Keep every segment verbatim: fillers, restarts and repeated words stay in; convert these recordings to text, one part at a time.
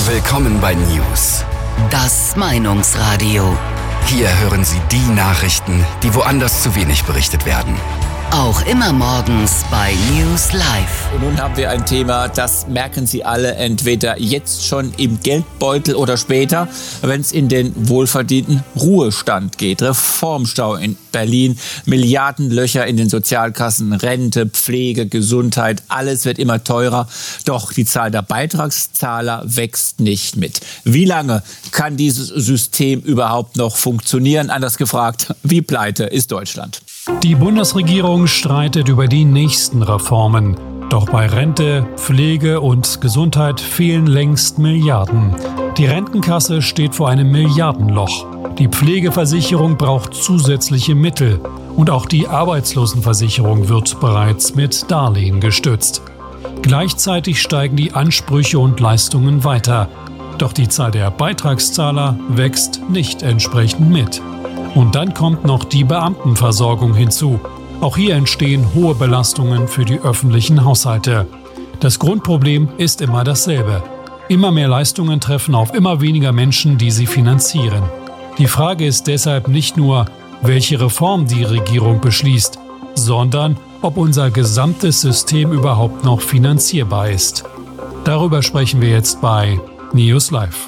Willkommen bei News. Das Meinungsradio. Hier hören Sie die Nachrichten, die woanders zu wenig berichtet werden. Auch immer morgens bei News Live. Und nun haben wir ein Thema, das merken Sie alle entweder jetzt schon im Geldbeutel oder später, wenn es in den wohlverdienten Ruhestand geht. Reformstau in Berlin, Milliardenlöcher in den Sozialkassen, Rente, Pflege, Gesundheit, alles wird immer teurer. Doch die Zahl der Beitragszahler wächst nicht mit. Wie lange kann dieses System überhaupt noch funktionieren? Anders gefragt, wie pleite ist Deutschland? Die Bundesregierung streitet über die nächsten Reformen. Doch bei Rente, Pflege und Gesundheit fehlen längst Milliarden. Die Rentenkasse steht vor einem Milliardenloch. Die Pflegeversicherung braucht zusätzliche Mittel. Und auch die Arbeitslosenversicherung wird bereits mit Darlehen gestützt. Gleichzeitig steigen die Ansprüche und Leistungen weiter. Doch die Zahl der Beitragszahler wächst nicht entsprechend mit. Und dann kommt noch die Beamtenversorgung hinzu. Auch hier entstehen hohe Belastungen für die öffentlichen Haushalte. Das Grundproblem ist immer dasselbe. Immer mehr Leistungen treffen auf immer weniger Menschen, die sie finanzieren. Die Frage ist deshalb nicht nur, welche Reform die Regierung beschließt, sondern ob unser gesamtes System überhaupt noch finanzierbar ist. Darüber sprechen wir jetzt bei News Live.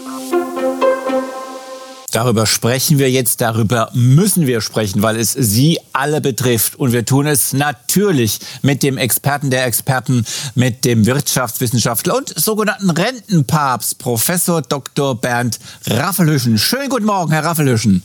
Darüber sprechen wir jetzt, darüber müssen wir sprechen, weil es Sie alle betrifft. Und wir tun es natürlich mit dem Experten der Experten, mit dem Wirtschaftswissenschaftler und sogenannten Rentenpapst, Professor Doktor Bernd Raffelhüschen. Schönen guten Morgen, Herr Raffelhüschen.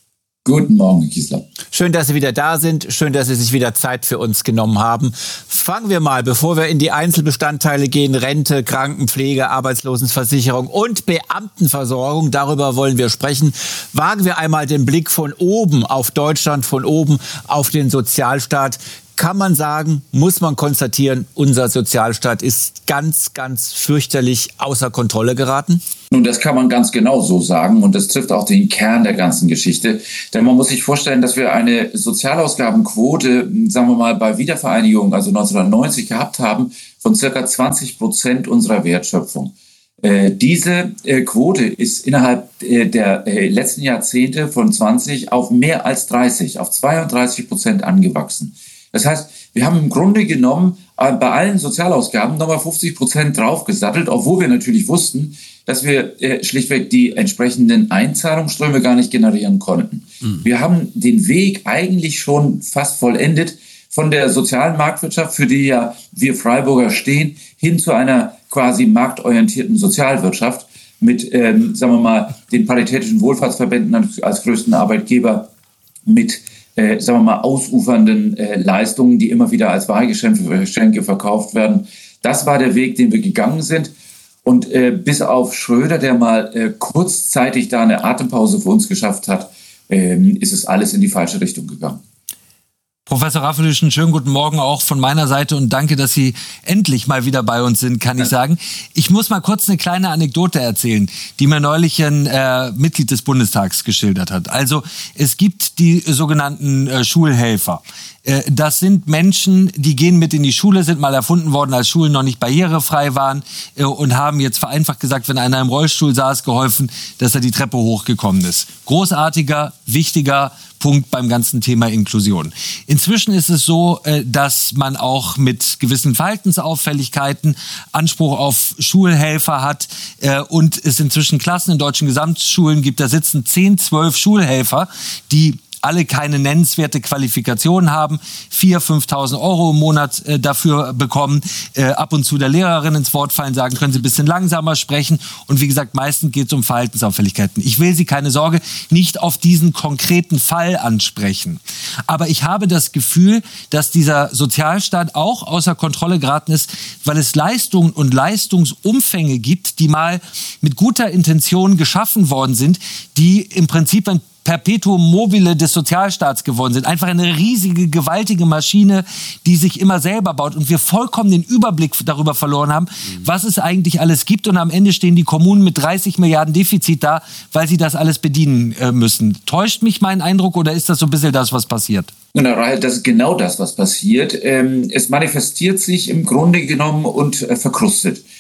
Guten Morgen, Herr Kiesler. Schön, dass Sie wieder da sind. Schön, dass Sie sich wieder Zeit für uns genommen haben. Fangen wir mal, bevor wir in die Einzelbestandteile gehen, Rente, Krankenpflege, Arbeitslosenversicherung und Beamtenversorgung, darüber wollen wir sprechen. Wagen wir einmal den Blick von oben auf Deutschland, von oben auf den Sozialstaat. Kann man sagen, muss man konstatieren, unser Sozialstaat ist ganz, ganz fürchterlich außer Kontrolle geraten? Nun, das kann man ganz genau so sagen und das trifft auch den Kern der ganzen Geschichte. Denn man muss sich vorstellen, dass wir eine Sozialausgabenquote, sagen wir mal, bei Wiedervereinigung, also neunzehnhundertneunzig gehabt haben, von circa zwanzig Prozent unserer Wertschöpfung. Äh, diese äh, Quote ist innerhalb äh, der äh, letzten Jahrzehnte von zwanzig auf mehr als dreißig, auf zweiunddreißig Prozent angewachsen. Das heißt, wir haben im Grunde genommen äh, bei allen Sozialausgaben nochmal fünfzig Prozent draufgesattelt, obwohl wir natürlich wussten, dass wir äh, schlichtweg die entsprechenden Einzahlungsströme gar nicht generieren konnten. Mhm. Wir haben den Weg eigentlich schon fast vollendet von der sozialen Marktwirtschaft, für die ja wir Freiburger stehen, hin zu einer quasi marktorientierten Sozialwirtschaft mit, ähm, sagen wir mal, den paritätischen Wohlfahrtsverbänden als größten Arbeitgeber, mit Äh, sagen wir mal, ausufernden äh, Leistungen, die immer wieder als Wahlgeschenke verkauft werden. Das war der Weg, den wir gegangen sind. Und äh, bis auf Schröder, der mal äh, kurzzeitig da eine Atempause für uns geschafft hat, äh, ist es alles in die falsche Richtung gegangen. Professor Raffelhüschen, schönen guten Morgen auch von meiner Seite und danke, dass Sie endlich mal wieder bei uns sind, kann ja. ich sagen. Ich muss mal kurz eine kleine Anekdote erzählen, die mir neulich ein äh, Mitglied des Bundestags geschildert hat. Also es gibt die sogenannten äh, Schulhelfer. Äh, das sind Menschen, die gehen mit in die Schule, sind mal erfunden worden, als Schulen noch nicht barrierefrei waren äh, und haben jetzt vereinfacht gesagt, wenn einer im Rollstuhl saß, geholfen, dass er die Treppe hochgekommen ist. Großartiger, wichtiger Punkt beim ganzen Thema Inklusion. Inzwischen ist es so, dass man auch mit gewissen Verhaltensauffälligkeiten Anspruch auf Schulhelfer hat und es inzwischen Klassen in deutschen Gesamtschulen gibt, da sitzen zehn, zwölf Schulhelfer, die alle keine nennenswerte Qualifikation haben, viertausend, fünftausend Euro im Monat äh, dafür bekommen, äh, ab und zu der Lehrerin ins Wort fallen, sagen, können Sie ein bisschen langsamer sprechen und wie gesagt, meistens geht es um Verhaltensauffälligkeiten. Ich will Sie, keine Sorge, nicht auf diesen konkreten Fall ansprechen, aber ich habe das Gefühl, dass dieser Sozialstaat auch außer Kontrolle geraten ist, weil es Leistungen und Leistungsumfänge gibt, die mal mit guter Intention geschaffen worden sind, die im Prinzip ein Perpetuum mobile des Sozialstaats geworden sind. Einfach eine riesige, gewaltige Maschine, die sich immer selber baut und wir vollkommen den Überblick darüber verloren haben, was es eigentlich alles gibt und am Ende stehen die Kommunen mit dreißig Milliarden Defizit da, weil sie das alles bedienen äh, müssen. Täuscht mich mein Eindruck oder ist das so ein bisschen das, was passiert? Das ist genau das, was passiert. Es manifestiert sich im Grunde genommen und verkrustet.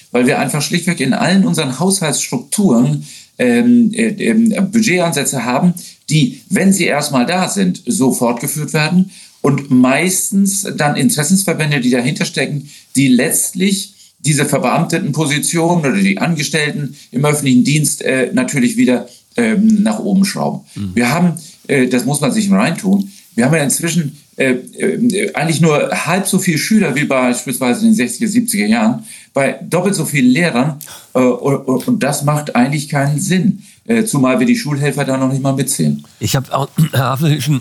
weil wir einfach schlichtweg in allen unseren Haushaltsstrukturen ähm, äh, äh, Budgetansätze haben, die, wenn sie erstmal da sind, so fortgeführt werden und meistens dann Interessensverbände, die dahinter stecken, die letztlich diese verbeamteten Positionen oder die Angestellten im öffentlichen Dienst äh, natürlich wieder ähm, nach oben schrauben. Mhm. Wir haben, äh, das muss man sich reintun, wir haben ja inzwischen äh, äh, eigentlich nur halb so viele Schüler wie beispielsweise in den sechziger, siebziger Jahren, bei doppelt so vielen Lehrern äh, und, und das macht eigentlich keinen Sinn, äh, zumal wir die Schulhelfer da noch nicht mal mitzählen. Ich habe auch, Herr Hafelhüschen,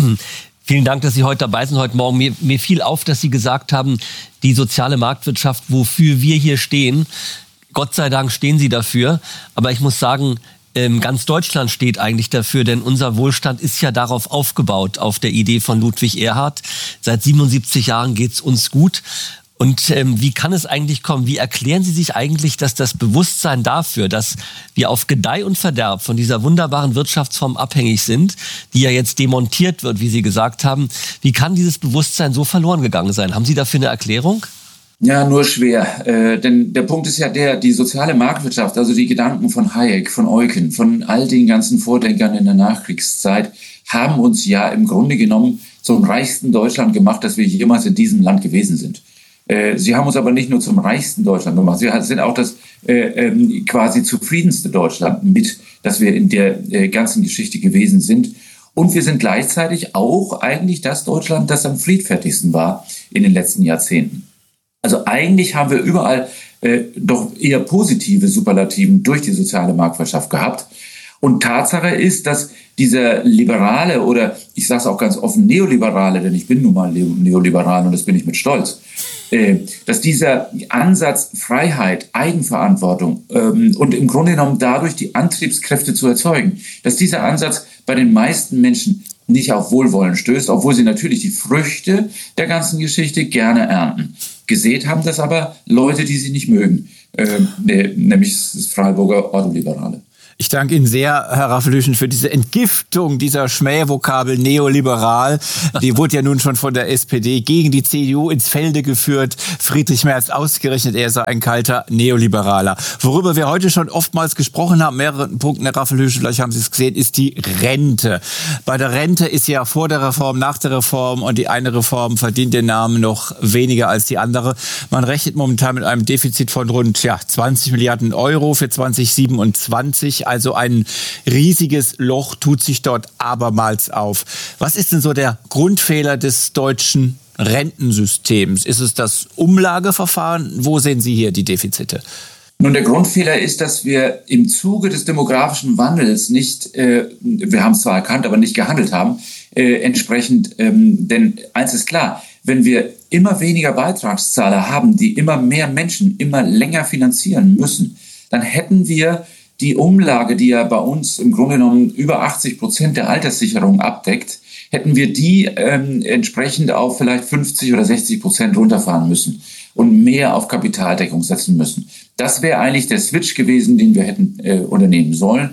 vielen Dank, dass Sie heute dabei sind, heute Morgen. Mir, mir fiel auf, dass Sie gesagt haben, die soziale Marktwirtschaft, wofür wir hier stehen, Gott sei Dank stehen Sie dafür. Aber ich muss sagen, ganz Deutschland steht eigentlich dafür, denn unser Wohlstand ist ja darauf aufgebaut, auf der Idee von Ludwig Erhard. Seit siebenundsiebzig Jahren geht's uns gut. Und ähm, wie kann es eigentlich kommen? Wie erklären Sie sich eigentlich, dass das Bewusstsein dafür, dass wir auf Gedeih und Verderb von dieser wunderbaren Wirtschaftsform abhängig sind, die ja jetzt demontiert wird, wie Sie gesagt haben, wie kann dieses Bewusstsein so verloren gegangen sein? Haben Sie dafür eine Erklärung? Ja, nur schwer. Äh, denn der Punkt ist ja der, die soziale Marktwirtschaft, also die Gedanken von Hayek, von Eucken, von all den ganzen Vordenkern in der Nachkriegszeit, haben uns ja im Grunde genommen zum reichsten Deutschland gemacht, das wir jemals in diesem Land gewesen sind. Äh, sie haben uns aber nicht nur zum reichsten Deutschland gemacht, sie sind auch das äh, äh, quasi zufriedenste Deutschland mit, das wir in der äh, ganzen Geschichte gewesen sind. Und wir sind gleichzeitig auch eigentlich das Deutschland, das am friedfertigsten war in den letzten Jahrzehnten. Also eigentlich haben wir überall äh, doch eher positive Superlativen durch die soziale Marktwirtschaft gehabt. Und Tatsache ist, dass dieser liberale oder ich sage es auch ganz offen neoliberale, denn ich bin nun mal neoliberal und das bin ich mit Stolz, äh, dass dieser Ansatz Freiheit, Eigenverantwortung ähm, und im Grunde genommen dadurch die Antriebskräfte zu erzeugen, dass dieser Ansatz bei den meisten Menschen nicht auf Wohlwollen stößt, obwohl sie natürlich die Früchte der ganzen Geschichte gerne ernten. Gesät haben das aber Leute, die sie nicht mögen, äh, nämlich das Freiburger Ordoliberale. Ich danke Ihnen sehr, Herr Raffelhüschen, für diese Entgiftung dieser Schmähvokabel neoliberal. Die wurde ja nun schon von der S P D gegen die C D U ins Felde geführt. Friedrich Merz ausgerechnet, er sei ein kalter Neoliberaler. Worüber wir heute schon oftmals gesprochen haben, mehreren Punkten, Herr Raffelhüschen, vielleicht haben Sie es gesehen, ist die Rente. Bei der Rente ist ja vor der Reform, nach der Reform und die eine Reform verdient den Namen noch weniger als die andere. Man rechnet momentan mit einem Defizit von rund ja, zwanzig Milliarden Euro für zwanzig siebenundzwanzig. Also ein riesiges Loch tut sich dort abermals auf. Was ist denn so der Grundfehler des deutschen Rentensystems? Ist es das Umlageverfahren? Wo sehen Sie hier die Defizite? Nun, der Grundfehler ist, dass wir im Zuge des demografischen Wandels nicht, äh, wir haben es zwar erkannt, aber nicht gehandelt haben, äh, entsprechend, ähm, denn eins ist klar, wenn wir immer weniger Beitragszahler haben, die immer mehr Menschen immer länger finanzieren müssen, dann hätten wir die Umlage, die ja bei uns im Grunde genommen über achtzig Prozent der Alterssicherung abdeckt, hätten wir die ähm, entsprechend auf vielleicht fünfzig oder sechzig Prozent runterfahren müssen und mehr auf Kapitaldeckung setzen müssen. Das wäre eigentlich der Switch gewesen, den wir hätten äh, unternehmen sollen.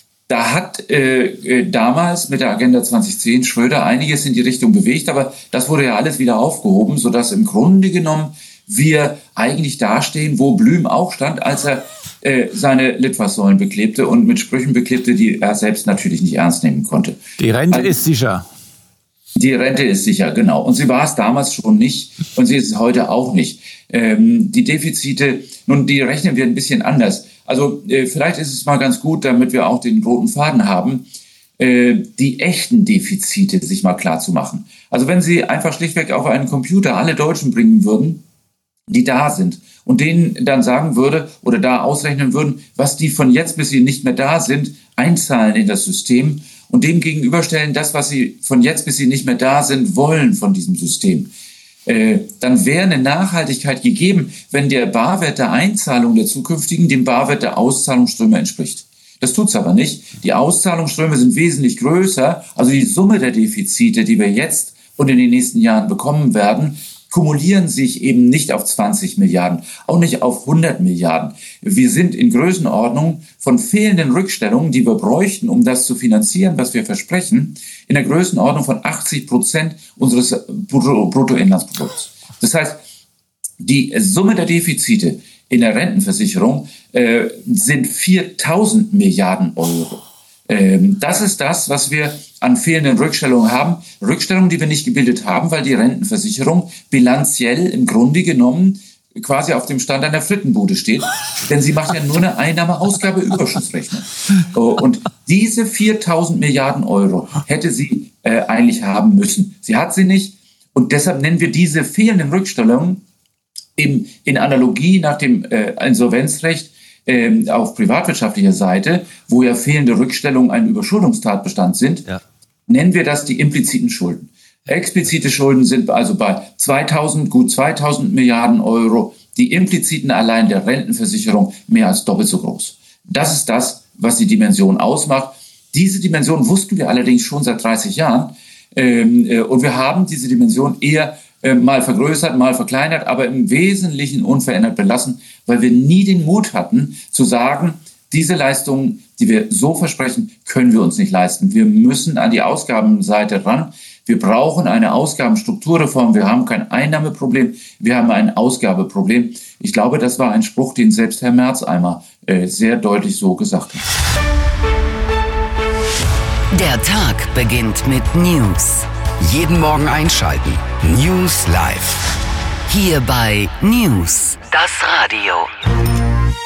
Da hat äh, äh, damals mit der Agenda zwanzig zehn Schröder einiges in die Richtung bewegt, aber das wurde ja alles wieder aufgehoben, sodass im Grunde genommen wir eigentlich dastehen, wo Blüm auch stand, als er äh, seine Litfaßsäulen beklebte und mit Sprüchen beklebte, die er selbst natürlich nicht ernst nehmen konnte. Die Rente also, ist sicher. Die Rente ist sicher, genau. Und sie war es damals schon nicht und sie ist es heute auch nicht. Ähm, die Defizite, nun, die rechnen wir ein bisschen anders. Also äh, vielleicht ist es mal ganz gut, damit wir auch den roten Faden haben, äh, die echten Defizite sich mal klar zu machen. Also wenn Sie einfach schlichtweg auf einen Computer alle Deutschen bringen würden, die da sind und denen dann sagen würde oder da ausrechnen würden, was die von jetzt bis sie nicht mehr da sind, einzahlen in das System und dem gegenüberstellen das, was sie von jetzt bis sie nicht mehr da sind, wollen von diesem System. Äh, dann wäre eine Nachhaltigkeit gegeben, wenn der Barwert der Einzahlung der zukünftigen dem Barwert der Auszahlungsströme entspricht. Das tut's aber nicht. Die Auszahlungsströme sind wesentlich größer, also die Summe der Defizite, die wir jetzt und in den nächsten Jahren bekommen werden, kumulieren sich eben nicht auf zwanzig Milliarden, auch nicht auf hundert Milliarden. Wir sind in Größenordnung von fehlenden Rückstellungen, die wir bräuchten, um das zu finanzieren, was wir versprechen, in der Größenordnung von achtzig Prozent unseres Bruttoinlandsprodukts. Das heißt, die Summe der Defizite in der Rentenversicherung äh, sind viertausend Milliarden Euro. Ähm, das ist das, was wir an fehlenden Rückstellungen haben. Rückstellungen, die wir nicht gebildet haben, weil die Rentenversicherung bilanziell im Grunde genommen quasi auf dem Stand einer Frittenbude steht. Denn sie macht ja nur eine Einnahme-Ausgabe-Überschussrechnung. Und diese viertausend Milliarden Euro hätte sie äh, eigentlich haben müssen. Sie hat sie nicht. Und deshalb nennen wir diese fehlenden Rückstellungen im, in Analogie nach dem äh, Insolvenzrecht äh, auf privatwirtschaftlicher Seite, wo ja fehlende Rückstellungen ein Überschuldungstatbestand sind, ja. nennen wir das die impliziten Schulden. Explizite Schulden sind also bei zweitausend, gut zweitausend Milliarden Euro, die impliziten allein der Rentenversicherung mehr als doppelt so groß. Das ist das, was die Dimension ausmacht. Diese Dimension wussten wir allerdings schon seit dreißig Jahren. Ähm, äh, und wir haben diese Dimension eher äh, mal vergrößert, mal verkleinert, aber im Wesentlichen unverändert belassen, weil wir nie den Mut hatten zu sagen, diese Leistungen, die wir so versprechen, können wir uns nicht leisten. Wir müssen an die Ausgabenseite ran. Wir brauchen eine Ausgabenstrukturreform. Wir haben kein Einnahmeproblem, wir haben ein Ausgabeproblem. Ich glaube, das war ein Spruch, den selbst Herr Merz einmal äh, sehr deutlich so gesagt hat. Der Tag beginnt mit News. Jeden Morgen einschalten. News Live. Hier bei News, das Radio.